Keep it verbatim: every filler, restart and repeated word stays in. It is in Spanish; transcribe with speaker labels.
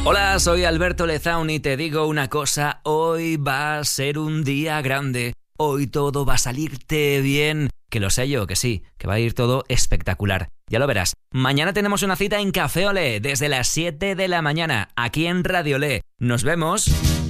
Speaker 1: Hola, soy Alberto Lezaun y te digo una cosa, hoy va a ser un día grande, hoy todo va a salirte bien, que lo sé yo, que sí, que va a ir todo espectacular. Ya lo verás, mañana tenemos una cita en Café Olé desde las siete de la mañana, aquí en Radio Olé. ¡Nos vemos!